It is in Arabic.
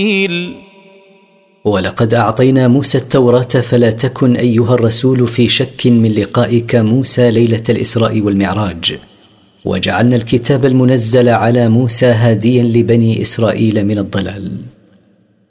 ولقد أعطينا موسى التوراة فلا تكن أيها الرسول في شك من لقائك موسى ليلة الإسراء والمعراج، وجعلنا الكتاب المنزل على موسى هاديا لبني إسرائيل من الضلال.